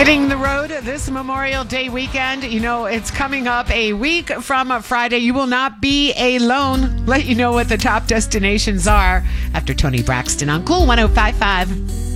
Hitting the road this Memorial Day weekend. You know, it's coming up a week from Friday. You will not be alone. Let you know what the top destinations are after Tony Braxton on Cool 105.5.